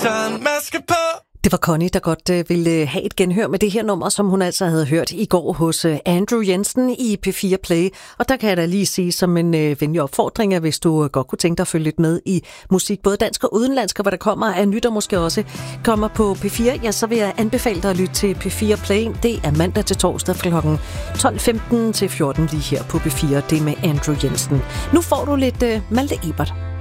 Sunmaske på. Det var Connie, der godt ville have et genhør med det her nummer, som hun altså havde hørt i går hos Andrew Jensen i P4 Play. Og der kan jeg da lige sige som en venlig opfordring, at hvis du godt kunne tænke dig at følge lidt med i musik, både dansk og udenlandsk, og hvad der kommer af nyt og måske også kommer på P4, ja, så vil jeg anbefale dig at lytte til P4 Play. Det er mandag til torsdag fra kl. 12:15 til 14 lige her på P4. Det er med Andrew Jensen. Nu får du lidt Malte Ebert.